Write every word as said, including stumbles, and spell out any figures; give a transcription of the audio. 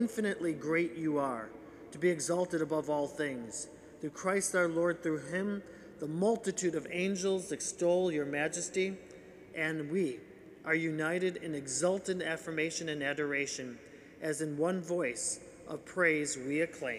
infinitely great you are, to be exalted above all things. Through Christ our Lord, through him, the multitude of angels extol your majesty, and we are united in exultant affirmation and adoration, as in one voice of praise we acclaim.